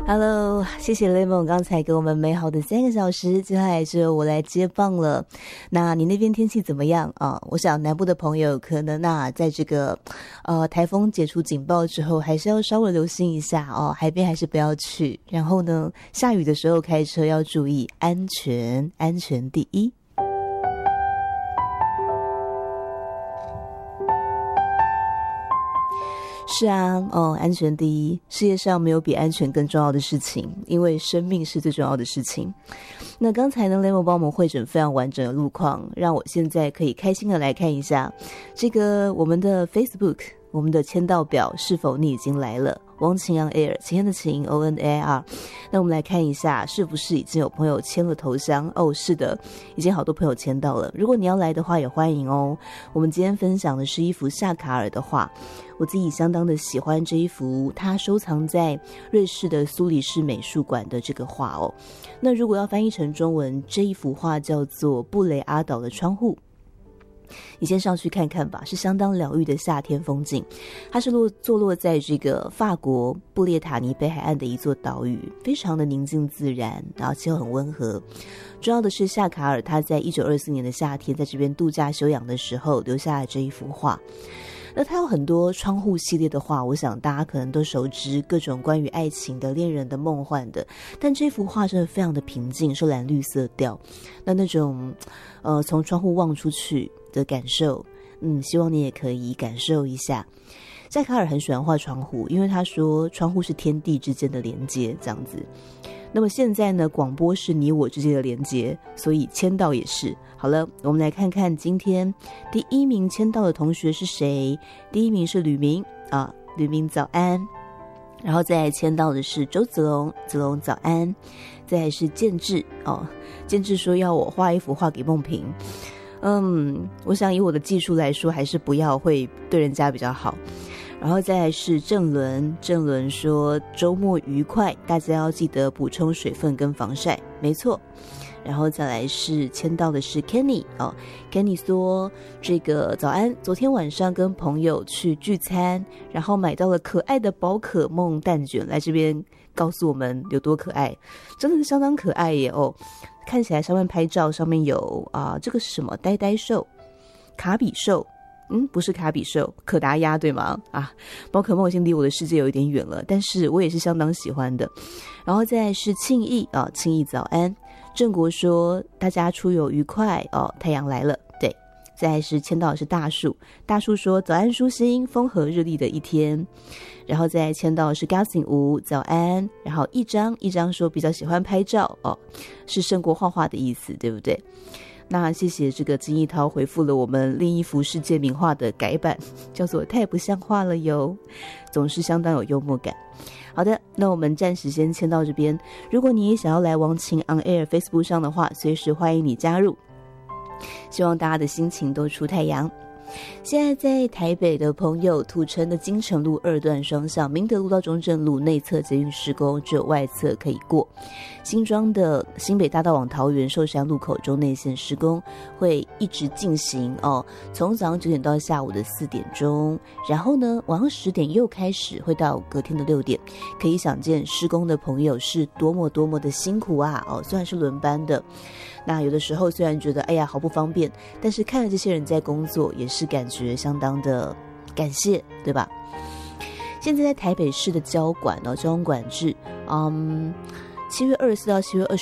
Hello， 谢谢 Lemon 刚才给我们美好的3个小时，接下来就由我来接棒了。那你那边天气怎么样啊？我想南部的朋友可能在这个台风解除警报之后，还是要稍微留心一下哦，海边还是不要去。然后呢，下雨的时候开车要注意安全，安全第一。是啊，安全第一，世界上没有比安全更重要的事情，因为生命是最重要的事情。那刚才呢 Lemon 帮我们汇整非常完整的路况，让我现在可以开心的来看一下这个我们的 Facebook， 我们的签到表是否你已经来了。王晴 on air， 晴天的晴 ONAIR。 那我们来看一下是不是已经有朋友签了头香哦，是的，已经好多朋友签到了。如果你要来的话也欢迎哦。我们今天分享的是一幅夏卡尔的画，我自己相当的喜欢这一幅，它收藏在瑞士的苏黎世美术馆的这个画哦。那如果要翻译成中文，这一幅画叫做布雷阿岛的窗户，你先上去看看吧，是相当疗愈的夏天风景。它是坐落在这个法国布列塔尼北海岸的一座岛屿，非常的宁静自然，然后气候很温和。重要的是夏卡尔他在1924年的夏天在这边度假休养的时候留下了这一幅画。那它有很多窗户系列的画，我想大家可能都熟知，各种关于爱情的、恋人的、梦幻的。但这幅画真的非常的平静，是蓝绿色调。那种从窗户望出去的感受，希望你也可以感受一下。夏卡尔很喜欢画窗户，因为他说窗户是天地之间的连接，这样子。那么现在呢，广播是你我之间的连接，所以签到也是。好了，我们来看看今天第1名签到的同学是谁。第1名是吕明啊，吕明早安。然后再来签到的是周子龙，子龙早安。再来是建志哦，建志说要我画一幅画给梦萍。我想以我的技术来说，还是不要会对人家比较好。然后再来是郑伦，郑伦说周末愉快，大家要记得补充水分跟防晒，没错。然后再来是签到的是 Kenny 哦 ，Kenny 说这个早安，昨天晚上跟朋友去聚餐，然后买到了可爱的宝可梦蛋卷，来这边告诉我们有多可爱，真的是相当可爱耶哦。看起来上面拍照上面有这个是什么呆呆兽、卡比兽。不是卡比兽，可达鸭对吗？宝可梦已经离我的世界有一点远了，但是我也是相当喜欢的。然后再来是庆义庆义早安。郑国说大家出游愉快太阳来了，对。再来是签到的是大树，大树说早安舒心，风和日丽的一天。然后再来签到的是 Gassing 吴早安。然后一张说比较喜欢拍照是胜过画画的意思，对不对？那谢谢这个金一涛回复了我们另一幅世界名画的改版，叫做太不像话了哟，总是相当有幽默感。好的，那我们暂时先签到这边。如果你也想要来王晴 on air Facebook 上的话，随时欢迎你加入。希望大家的心情都出太阳。现在在台北的朋友，土城的金城路2段双向，明德路到中正路内侧捷运施工，只有外侧可以过。新庄的新北大道往桃园寿山路口中内线施工会一直进行从早上9点到下午的4点钟，然后呢晚上10点又开始，会到隔天的6点。可以想见施工的朋友是多么多么的辛苦虽然是轮班的。那有的时候虽然觉得哎呀好不方便，但是看着这些人在工作，也是感觉相当的感谢，对吧？现在在台北市的交管交通管制，7月24到7月